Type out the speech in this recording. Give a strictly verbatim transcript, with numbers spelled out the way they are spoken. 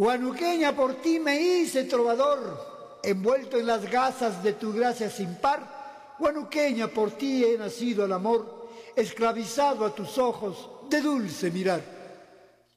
Huanuqueña, por ti me hice trovador, envuelto en las gasas de tu gracia sin par. Huanuqueña, por ti he nacido al amor, esclavizado a tus ojos de dulce mirar.